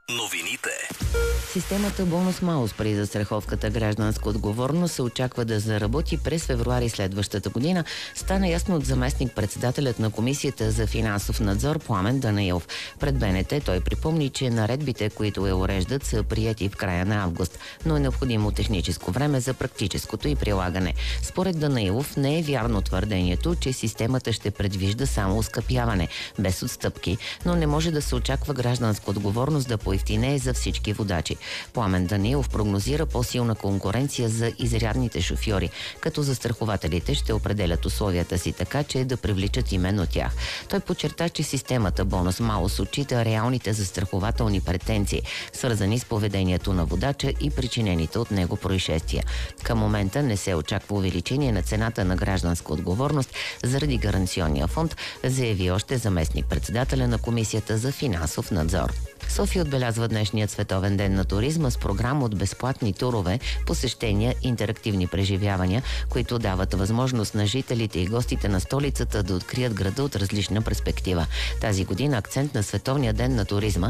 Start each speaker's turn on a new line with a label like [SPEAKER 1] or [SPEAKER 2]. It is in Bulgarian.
[SPEAKER 1] Новините.
[SPEAKER 2] Системата бонус-малус при застраховката гражданска отговорност се очаква да заработи през февруари следващата година. Стана ясно от заместник-председателят на Комисията за финансов надзор Пламен Данаилов. Пред БНТ той припомни, че наредбите, които я уреждат, са приети в края на август, но е необходимо техническо време за практическото и прилагане. Според Данаилов не е вярно твърдението, че системата ще предвижда само оскъпяване, без отстъпки, но не може да се очаква гражданска отговорност да поевтинее за всички водачи. Пламен Данаилов прогнозира по-силна конкуренция за изрядните шофьори, като застрахователите ще определят условията си така, че да привличат именно тях. Той подчерта, че системата бонус-малус отчита реалните застрахователни претенции, свързани с поведението на водача и причинените от него происшествия. Към момента не се очаква увеличение на цената на гражданска отговорност заради гаранционния фонд, заяви още заместник-председателя на Комисията за финансов надзор. София отбелязва днешният световен ден на туризма с програма от безплатни турове, посещения, интерактивни преживявания, които дават възможност на жителите и гостите на столицата да открият града от различна перспектива. Тази година акцент на световния ден на туризма